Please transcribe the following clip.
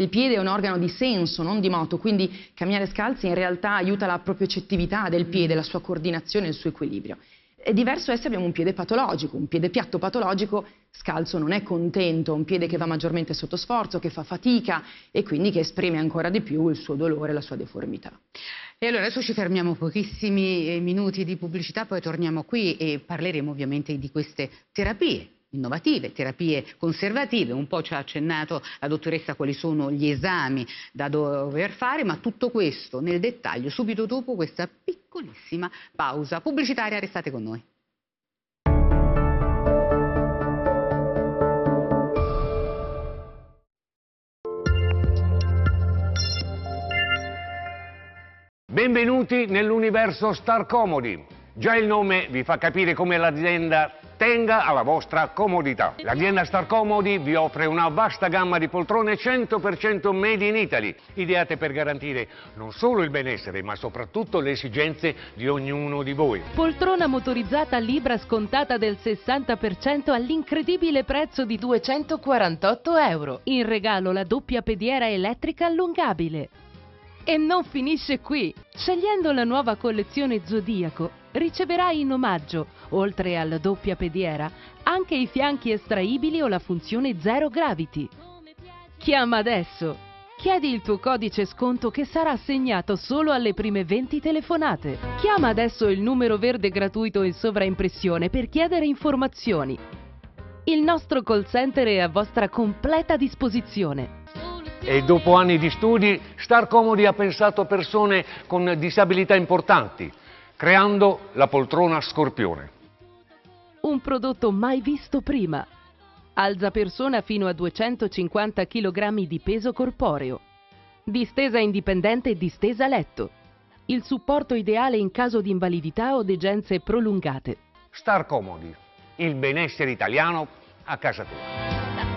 il piede è un organo di senso, non di moto, quindi camminare scalzi in realtà aiuta la propriocettività del piede, la sua coordinazione e il suo equilibrio. È diverso se abbiamo un piede patologico, un piede piatto patologico, scalzo non è contento, un piede che va maggiormente sotto sforzo, che fa fatica e quindi che esprime ancora di più il suo dolore, la sua deformità. E allora adesso ci fermiamo pochissimi minuti di pubblicità, poi torniamo qui e parleremo ovviamente di queste terapie innovative, terapie conservative. Un po' ci ha accennato la dottoressa quali sono gli esami da dover fare, ma tutto questo nel dettaglio subito dopo questa piccolissima pausa pubblicitaria. Restate con noi. Benvenuti nell'universo Star Comodi. Già il nome vi fa capire come l'azienda tenga alla vostra comodità. L'azienda Star Comodi vi offre una vasta gamma di poltrone 100% made in Italy, ideate per garantire non solo il benessere, ma soprattutto le esigenze di ognuno di voi. Poltrona motorizzata Libra scontata del 60% all'incredibile prezzo di 248 euro. In regalo la doppia pediera elettrica allungabile. E non finisce qui! Scegliendo la nuova collezione Zodiaco riceverai in omaggio, oltre alla doppia pediera, anche i fianchi estraibili o la funzione Zero Gravity. Chiama adesso! Chiedi il tuo codice sconto che sarà assegnato solo alle prime 20 telefonate. Chiama adesso il numero verde gratuito in sovraimpressione per chiedere informazioni. Il nostro call center è a vostra completa disposizione. E dopo anni di studi, Star Comodi ha pensato a persone con disabilità importanti, creando la poltrona Scorpione. Un prodotto mai visto prima. Alza persona fino a 250 kg di peso corporeo. Distesa indipendente e distesa letto. Il supporto ideale in caso di invalidità o degenze prolungate. Star Comodi, il benessere italiano a casa tua.